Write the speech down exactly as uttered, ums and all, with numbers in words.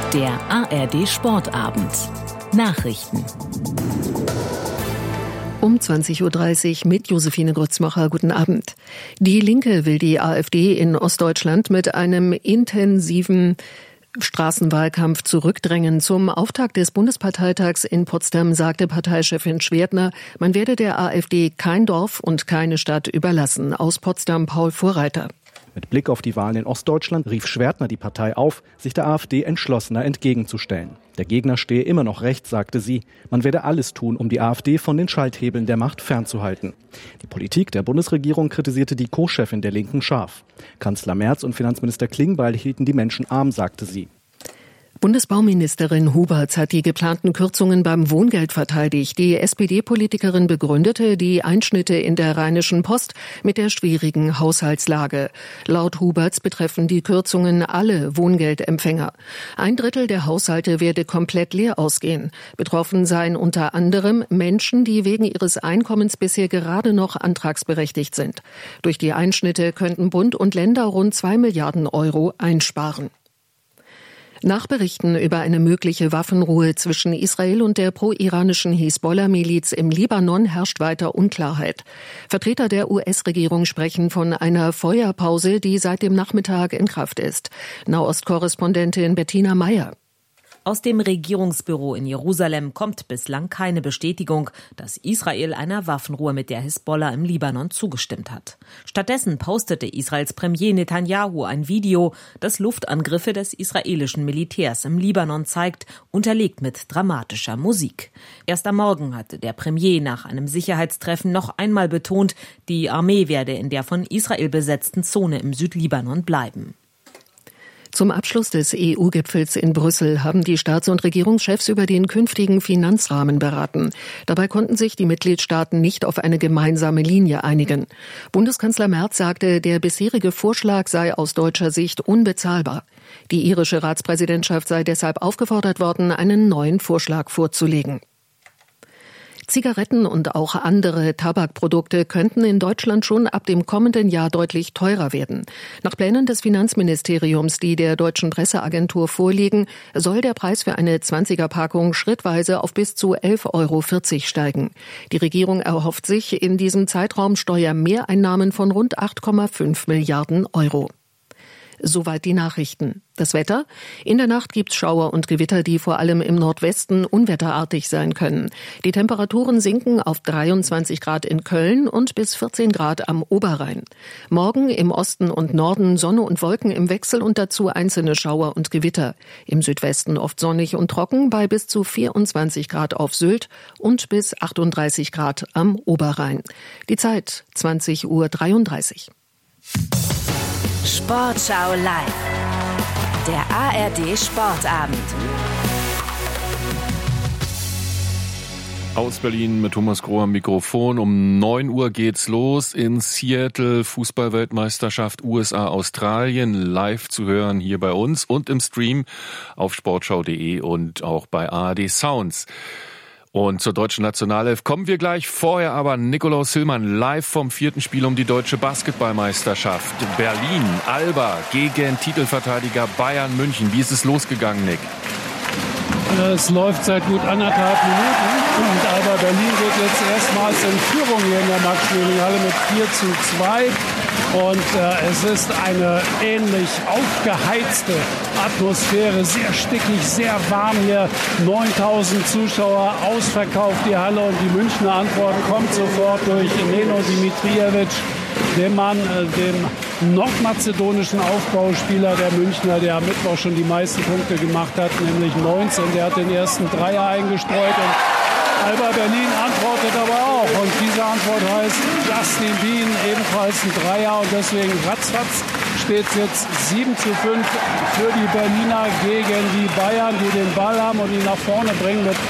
Der A R D Sportabend. Nachrichten. Um zwanzig Uhr dreißig mit Josephine Grützmacher. Guten Abend. Die Linke will die AfD in Ostdeutschland mit einem intensiven Straßenwahlkampf zurückdrängen. Zum Auftakt des Bundesparteitags in Potsdam sagte Parteichefin Schwerdner, man werde der AfD kein Dorf und keine Stadt überlassen. Aus Potsdam Paul Vorreiter. Mit Blick auf die Wahlen in Ostdeutschland rief Schwerdner die Partei auf, sich der AfD entschlossener entgegenzustellen. Der Gegner stehe immer noch recht, sagte sie. Man werde alles tun, um die AfD von den Schalthebeln der Macht fernzuhalten. Die Politik der Bundesregierung kritisierte die Co-Chefin der Linken scharf. Kanzler Merz und Finanzminister Klingbeil hielten die Menschen arm, sagte sie. Bundesbauministerin Huberts hat die geplanten Kürzungen beim Wohngeld verteidigt. Die S P D-Politikerin begründete die Einschnitte in der Rheinischen Post mit der schwierigen Haushaltslage. Laut Huberts betreffen die Kürzungen alle Wohngeldempfänger. Ein Drittel der Haushalte werde komplett leer ausgehen. Betroffen seien unter anderem Menschen, die wegen ihres Einkommens bisher gerade noch antragsberechtigt sind. Durch die Einschnitte könnten Bund und Länder rund zwei Milliarden Euro einsparen. Nach Berichten über eine mögliche Waffenruhe zwischen Israel und der pro-iranischen Hisbollah-Miliz im Libanon herrscht weiter Unklarheit. Vertreter der U S-Regierung sprechen von einer Feuerpause, die seit dem Nachmittag in Kraft ist. Nahostkorrespondentin Bettina Meyer. Aus dem Regierungsbüro in Jerusalem kommt bislang keine Bestätigung, dass Israel einer Waffenruhe mit der Hisbollah im Libanon zugestimmt hat. Stattdessen postete Israels Premier Netanyahu ein Video, das Luftangriffe des israelischen Militärs im Libanon zeigt, unterlegt mit dramatischer Musik. Erst am Morgen hatte der Premier nach einem Sicherheitstreffen noch einmal betont, die Armee werde in der von Israel besetzten Zone im Südlibanon bleiben. Zum Abschluss des E U-Gipfels in Brüssel haben die Staats- und Regierungschefs über den künftigen Finanzrahmen beraten. Dabei konnten sich die Mitgliedstaaten nicht auf eine gemeinsame Linie einigen. Bundeskanzler Merz sagte, der bisherige Vorschlag sei aus deutscher Sicht unbezahlbar. Die irische Ratspräsidentschaft sei deshalb aufgefordert worden, einen neuen Vorschlag vorzulegen. Zigaretten und auch andere Tabakprodukte könnten in Deutschland schon ab dem kommenden Jahr deutlich teurer werden. Nach Plänen des Finanzministeriums, die der Deutschen Presseagentur vorliegen, soll der Preis für eine zwanziger-Packung schrittweise auf bis zu elf Euro vierzig steigen. Die Regierung erhofft sich in diesem Zeitraum Steuermehreinnahmen von rund acht Komma fünf Milliarden Euro. Soweit die Nachrichten. Das Wetter? In der Nacht gibt's Schauer und Gewitter, die vor allem im Nordwesten unwetterartig sein können. Die Temperaturen sinken auf dreiundzwanzig Grad in Köln und bis vierzehn Grad am Oberrhein. Morgen im Osten und Norden Sonne und Wolken im Wechsel und dazu einzelne Schauer und Gewitter. Im Südwesten oft sonnig und trocken bei bis zu vierundzwanzig Grad auf Sylt und bis achtunddreißig Grad am Oberrhein. Die Zeit zwanzig Uhr dreiunddreißig. Sportschau live. Der A R D Sportabend. Aus Berlin mit Thomas Groh am Mikrofon. Um neun Uhr geht's los in Seattle. Fußballweltmeisterschaft U S A Australien. Live zu hören hier bei uns und im Stream auf sportschau punkt de und auch bei A R D Sounds. Und zur deutschen Nationalelf kommen wir gleich. Vorher aber Nikolaus Hillmann live vom vierten Spiel um die deutsche Basketballmeisterschaft. Berlin, Alba gegen Titelverteidiger Bayern München. Wie ist es losgegangen, Nick? Es läuft seit gut anderthalb Minuten und Alba Berlin geht jetzt erstmals in Führung hier in der Max-Schmeling-Halle mit vier zu zwei. Und äh, es ist eine ähnlich aufgeheizte Atmosphäre, sehr stickig, sehr warm hier. neuntausend Zuschauer, ausverkauft die Halle und die Münchner Antwort kommt sofort durch Neno Dimitrijevic, dem Mann, äh, dem nordmazedonischen Aufbauspieler der Münchner, der am Mittwoch schon die meisten Punkte gemacht hat, nämlich neunzehn. Der hat den ersten Dreier eingestreut und Alba Berlin antwortet aber auch. Und diese Antwort heißt Justin Bean, ebenfalls ein Dreier. Und deswegen ratzfatz steht es jetzt sieben zu fünf für die Berliner gegen die Bayern, die den Ball haben und ihn nach vorne bringen mit